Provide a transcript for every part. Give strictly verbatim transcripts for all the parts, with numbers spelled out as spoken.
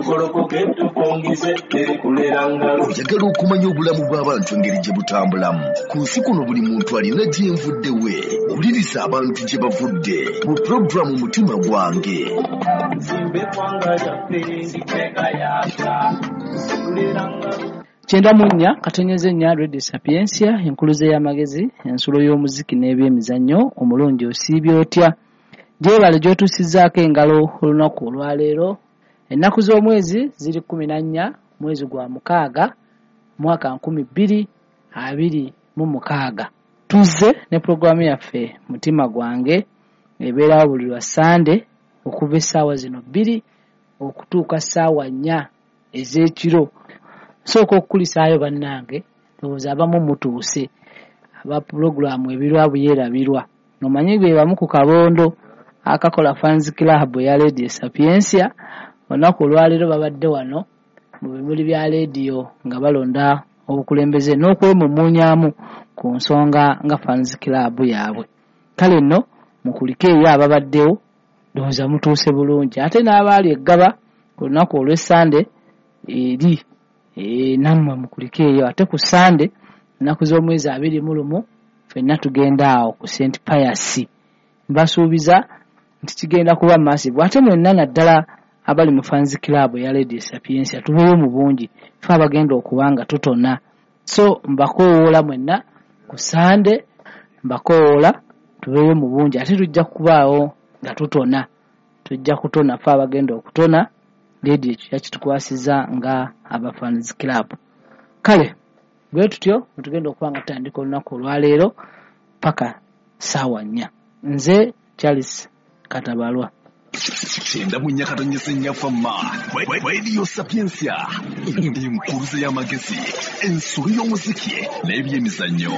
oyagala okumanya obulamu bw'abantu engeri gye butambulamu ku nsi kuno buli muntu alina gyenvudde we wuliriza abantu gye bavudde mu pulogulaamu mutima gwange. Kyenda mu nnya katonyeze ennya Radio Sapiensia enkuluze y'amagezi ensulo y'omuziki n'ebyemizannyo omulungi osiibye otya gyebale gy'otuusizzaako engalo olunaku olwaleero. Ennaku z'omwezi ziri kumi na nnya mwezi gwa mukaaga mwaka nkumi bbiri abiri mu mukaaga. Tuzze ne pulogulaamu yaffe mutima gwange ebeerawo buli lwa Sande okuva essaawa zino bbiri okutuuka ssaawa nnya ez'ekiro. Sooka okukulisaayo bannange ndowooza abamu mutuuse aba pulogulaamu ebirwa buyerabirwa omanyi bwe bamu ku kabondo akakola fans club ya Radio Sapiensia. Olunaku olwaleero babadde wano mu bimuli bya leediyo nga balonda obukulembeze n'okwemumunyaamu ku nsonga nga fans club yaabwe. Kale nno mukulike eyo ababaddewo ndowooza mutuuse bulungi ate n'abaali eggaba ku lunaku olw'Essande eri e, nammwe mukulike eyo ate ku Sande ennaku z'omwezi abiri mu lumu ffenna tugenda awo ku Saint Pius. Mbasuubiza nti kigenda kuba massive ate mwenna naddala abali mu fans club ya Radio Sapiensia tubeeyo mu bungi ffe abagenda okubanga tutona. So mbakoowoola mwenna ku Sande mbakoowoola tubeeyo mu bungi ate tujja kubaawo nga tutona tujja kutona ffe abagenda okutona radio yakitukwasiza nga aba fans club. Kale bwe tutyo tugenda okuba nga tutandika olunaku olwaleero paka ssaawa nnya. Nze Charles Katabalwa. Kyenda mu nnya katonyeze nnya famma Radio Sapiensia enkuluze y'amagezi ensulo y'omuziki n'ebyemizannyo.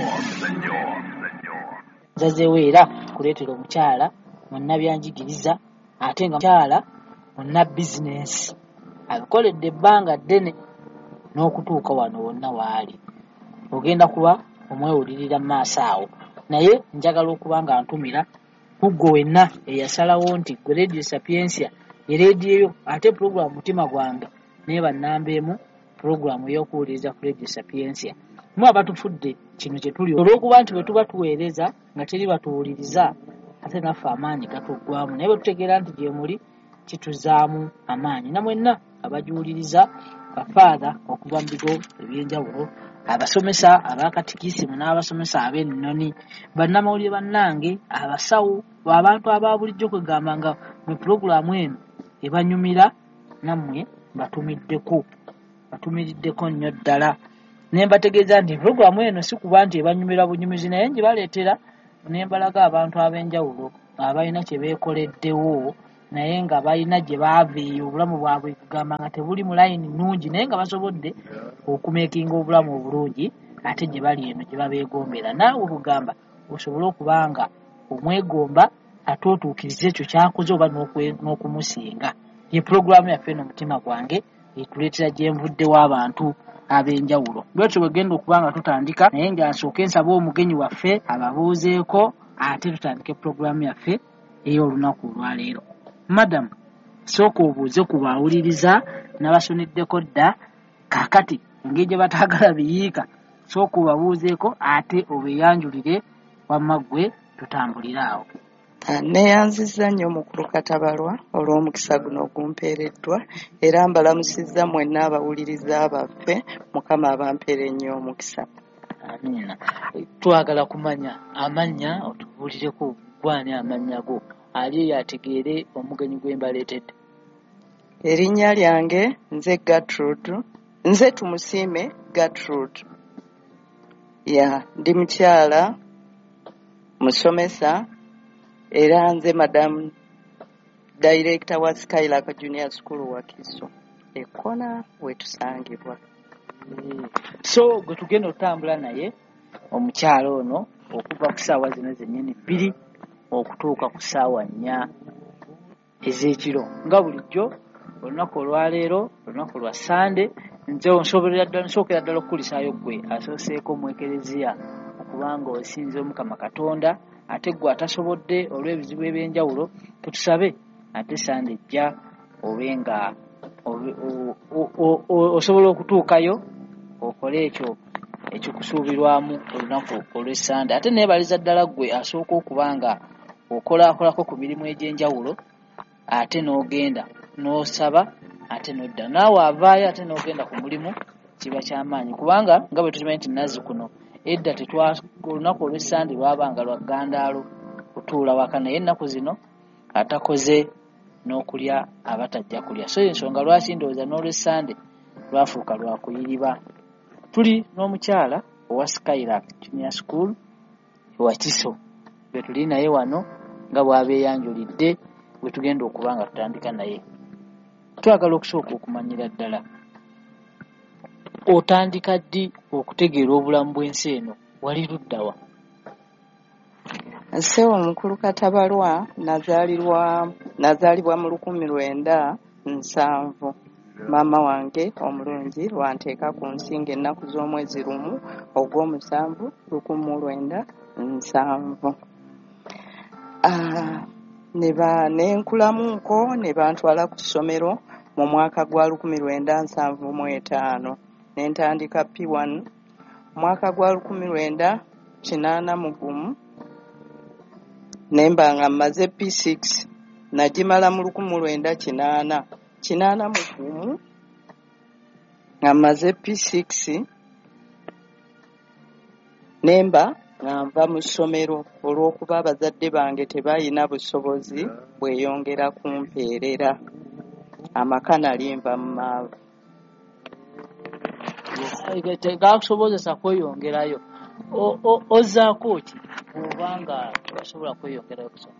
Nzazeweera kuleetera omukyala munnabyanjigiriza ate nga mukyala munna bizinensi abikoledde ebbanga ddene n'okutuuka wano wonna waali. Ogenda kuba omwewulirira mu maaso awo naye njagala okuba nga ntumira kuggo wenna eyasalawo nti gwe Radio Sapiensia ereediyo yo ate pulogulaamu mutima gwange naye bannambeemu pulogulaamu ey'okuwuliriza ku Radio Sapiensia. Mu abatufudde kino kye tuli olw'okuba nti bwe tuba tuweereza nga teri batuwuliriza ate naffe amaanyi gatuggwaamu naye bwe tutegeera nti gye muli kituzaamu amaanyi. Na mwenna abagiwuliriza bafaada okuva mu bigo ebyenjawulo abasomesa abakatikisimu n'abasomesa ab'ennoni bannamawulire bannange abasawo abantu aba bulijjo kwegamba nga mu pulogulaamu eno ebanyumira nammwe batumiddeko batumiriddeko nnyo ddala ne mbategeeza nti pulogulaamu eno si kuba nti ebanyumira bunyumizi naye ngibaleetera ne mbalaga abantu ab'enjawulo abalina kye beekoleddewo naye nga balina gye baaviiyo obulamu bwabwe kugamba nga tebuli mu layini nnungi naye nga basobodde okumeekinga obulamu obulungi ate gye bali eno gye babeegombera. Naawe kugamba osobole okuba nga omwegomba ate otuukiriza ekyo kyakoze oba n'okumusinga. Ye pulogulaamu yaffe eno mutima gwange etuleetera gye nvuddewo abantu ab'enjawulo. Bwetyo bwegenda okuba nga tutandika naye nga nsooke nsaba omugenyi waffe ababuuzeeko ate tutandike pulogulaamu yaffe ey'olunaku olwaleero. Madam, sooka obuuze ku bawuliriza n'abasoniddeko dda kaakati engeri gye bataagala biyiika sooka obabuuzeeko ate obeeyanjulire wamma ggwe tutambulire awo. Neeyanzizza nnyo mukulu Katabalwa olw'omukisa guno ogumpeereddwa era mbalamusizza mwenna abawuliriza baffe Mukama abampeere nnyo omukisa. Amiina. Twagala kumanya amannya otubuulireko gwani amannya go ali eyo ategeere omugenyi gwe mbaleetedde. Erinnya lyange nze Gertrude, nze tumusiime Gertrude. Ya ndi mukyala musomesa era nze Madam Director wa Skylark Junior School wa Kiso ekona wetusangibwa. So gwe tugenda otambula naye omukyala ono okuva ku ssaawa zino zennyini bbiri okutuuka ku ssaawa nnya ez'ekiro nga bulijjo olunaku olwaleero olunaku lwa Sande. Nze nsobolera ddala nsookera ddala okukulisaayo ggwe asooseeko mu ekereziya okubanga osinze Omukama Katonda ate ggwe atasobodde olw'ebizibu eby'enjawulo tutusabe ate Sande ejja obe nga osobola okutuukayo okole ekyo ekikusuubirwamu olunaku olw'Essande. Ate neebaliza ddala gwe asooka okuba nga okolaakolako ku mirimu egy'enjawulo ate n'ogenda n'osaba ate n'odda. Naawe avaayo ate n'ogenda ku mulimu, kiba ky'amaanyi kubanga nga bwe tukimanyi nti Nazikuno edda olunaku olw'Essande lwabanga lwa ggandaalo kutuula waka, naye ennaku zino atakoze n'okulya abatajja kulya. So ensonga lwaki ndowooza n'olw'Essande lwafuuka lwa kuyiriba. Tuli n'omukyala owa Skylark Junior School ewa Kiso bwe tuli naye wano nga bw'abeeyanjulidde bwe tugenda okuba nga tutandika naye. Twagala okusooka okumanyira ddala otandika ddi okutegeera obulamu bw'ensi eno, wali luddawa? Ssebo mukulu Katabalwa nazaalirwa nazaalibwa mu lukumi lwenda nsanvu. Maama wange omulungi lwanteeka ku nsi ng'ennaku z'omwezi lumu ogw'omusanvu lukumi lwenda nsanvu. Neba nenkulamuko ne bantwala ku kisomero mu mwaka gwa lukumi lwenda nsanvu mu etaano. Ne ntandika P one mwaka gwa lukumi lwenda kinaana mu gumu, ne mba nga mmaze P six nagimala mu lukumi lwenda kinaana kinaana mu gumu nga mmaze P six, ne mba nga nva mu ssomero olw'okuba abazadde bange tebalina busobozi bweyongera kumpeerera. Amaka nali nva mu maavu. Tegakusobozesa kweyongerayo. Ozzaako ki obanga tebasobola kweyongerayo kusoma?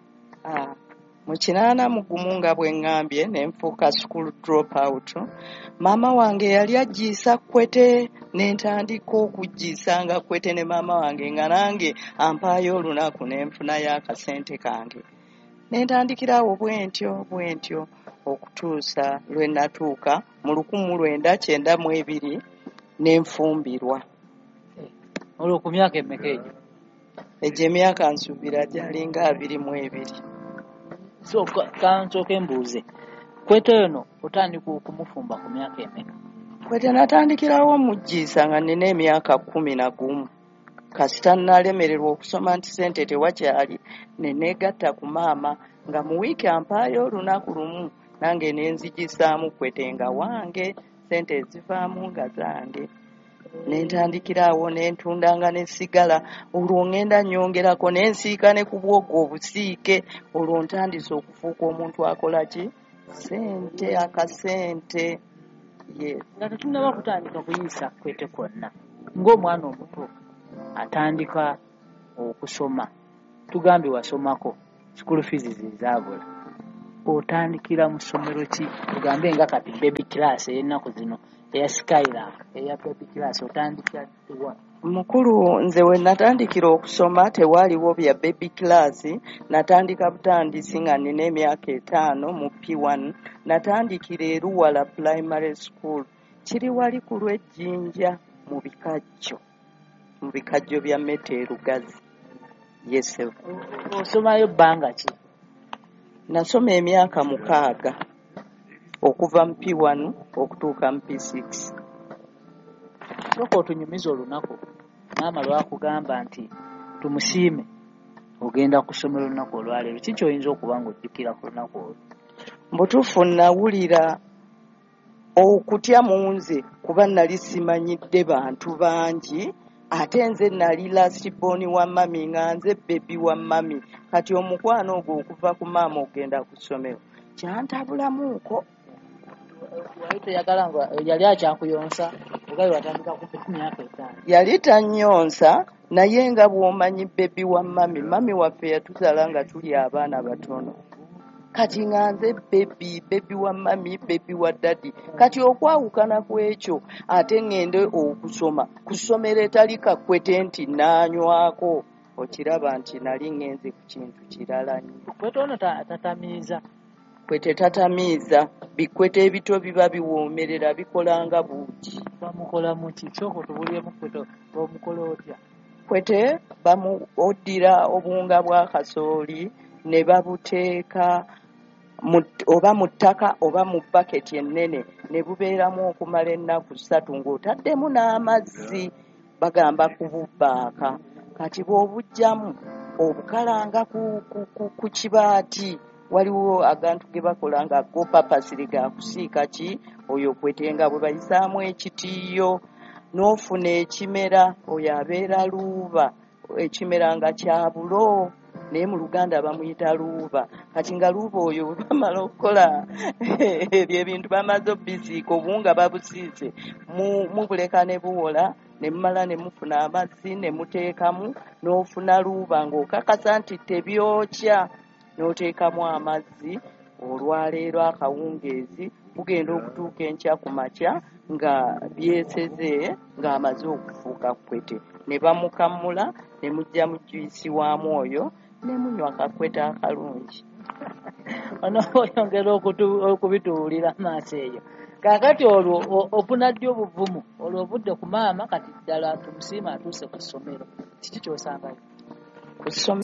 Mu kinaana mu gumu nga bwe ŋŋambye ne nfuuka school drop out. Maama wange yali aggiisa Kwete, ne ntandika okuggiisanga Kwete ne maama wange nga nange ampaayo olunaku ne nfunayo akasente kange. Ne ntandikirawo bwe ntyo bwe ntyo okutuusa lwe natuuka mu lukumi lwenda kyenda mu ebiri ne nfumbirwa. Olwo ku myaka emeka egyo? Egyo emyaka nsuubira gyalinga abiri mu ebiri. So kansooke mbuuze, Kwete ono otandika okumufumba ku myaka emeka? Kwete natandikirawo omuggiisa nga nina emyaka kumi na gumu. Kasita nalemererwa okusoma nti sente tewakyali, ne neegatta ku maama nga mu wiiki ampaayo olunaku lumu nange ne nzigisaamu Kwete nga wange, sente ezivaamu nga zange. Ne ntandikirawo ne ntundanga ne sigala, olwo ngenda nnyongerako ne nsiika ne ku bwogo obusiike, olwo ntandise okufuuka omuntu akola ki? Sente, akasente. Yes. Nga tetunnaba kutandika kuyiisa Kwete kwonna, ng'omwana omuto atandika okusoma, tugambye wasomako school fees zizaabula, otandikira mu ssomero ki? Tugambe nga kati baby class ey'ennaku zino eya Skylark eya baby class otandikira wa? Mukulu, nze we natandikira okusoma tewaaliwo bya baby class. Natandika butandisi nga nina emyaka etaano mu P one. Natandikira e Luwala Primary School, kiri wali ku Lwejjinja mu bikajjo mu bikajjo bya Mete Lugazi. Yes. Osomayo bbanga ki? Nasoma emyaka mukaaga okuva mu P one okutuuka mu P six. Sooka otunyumiza olunaku maama lwakugamba nti tumusiime ogenda kusomera olunaku olwaleero, ki kyoyinza okuba ng'ojjukira ku lunaku olwo? Mbutuufu nawulira okutya mu nze kuba nali simanyidde bantu bangi, ate nze nali lasiboni wa mami nga nze bebi wa mami. Kati omukwano ogwo okuva ku maama ogenda ku ssomero kyantabulamuuko. Wali toyagala nga yali akyakuyonsa ogaye watandika ku myaka etaano? Yali tannyonsa, naye nga bw'omanyi bebi wa mami, mami waffe yatuzaala nga tuli abaana batono. Kati nga nze bebi bebi wa mami, bebi wa dadi. Kati okwawukana ku ekyo ate ngende okusoma ku ssomero etali kakwete nti naanywako, okiraba nti nali ngenze ku kintu kirala nnyo. Kwete ono tatamiiza? Kwete tatamiiza, bikwete ebito biba biwoomerera, bikolanga buugi. Bamukola muki? Sooka otubuliremu Kwete bamukola otya? Kwete bamuoddira obuwunga bwa kasooli ne babuteeka oba mu ttaka oba mu baketi ennene ne bubeeramu okumala ennaku ssatu ng'otaddemu n'amazzi bagamba kububbaaka. Kati bw'obujjamu obukalanga ku, ku, ku, ku kibaati waliwo agantu ge bakola nga go papasiri ga kusiika ki oyo kwetenga bwe bayisaamu ekitiiyo n'ofuna ekimera oyo abeera luuba ekimera nga kya bulo naye mu Luganda bamuyita luuba. Kati nga luuba oyo bwe bamala okukola ebyo ebintu bamaze obisiika obuwunga babusiise mubuleka ne buwola ne mumala ne mufuna amazzi ne muteekamu n'ofuna luuba ng'okakasa nti tebyokya n'oteekamu amazzi. Olwaleero akawungeezi bugenda okutuuka enkya ku makya nga byeseze ng'amaze okufuuka kwete ne bamukamula ne mujja mu juyisi wa mwoyo ne munywa kakwete akalungi. Ono oyongera okubituwulira maaso eyo. Kaakati olwo ofuna ddi obuvumu olwo obudde ku maama kati ddala tumusiima atuuse ku ssomero kiki kyosangayo? Ku ssomero